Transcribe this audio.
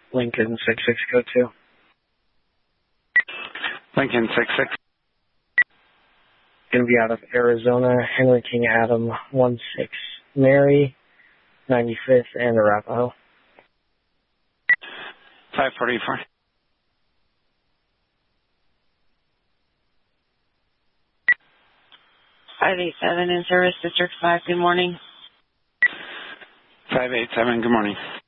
Lincoln 66 code 2. Lincoln 66. Going to be out of Arizona, Henry King Adam 16 Mary, 95th and Arapahoe. 544. 587 in service, District 5. Good morning. 587. Good morning.